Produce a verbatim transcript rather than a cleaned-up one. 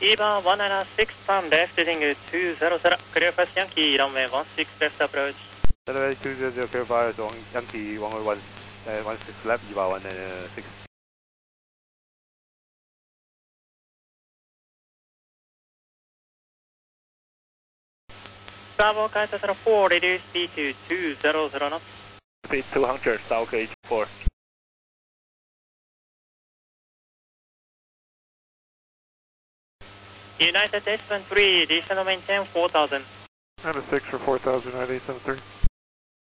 Eva one nine six, turn left, heading two zero zero, clear fast Yankee, runway one six left approach. Runway two zero zero, clear fast Yankee, runway one, uh, one six left, Eva one nine six. Bravo, Kaiser four, reduce speed to two zero zero knots. Speed two hundred, South H four. United S one three, descend maintain four thousand. Nine six for four thousand, United eight seven three.